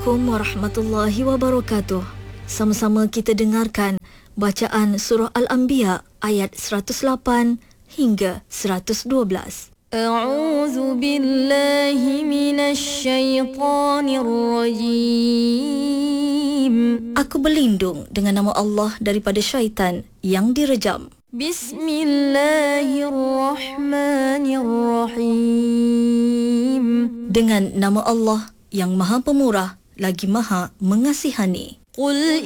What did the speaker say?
Assalamualaikum warahmatullahi wabarakatuh. Sama-sama kita dengarkan bacaan surah Al-Anbiya ayat 108 hingga 112. A'udzu billahi minasy syaithanir rajim. Aku berlindung dengan nama Allah daripada syaitan yang direjam. Bismillahirrahmanirrahim. Dengan nama Allah yang Maha Pemurah lagi Maha Mengasihani. Qul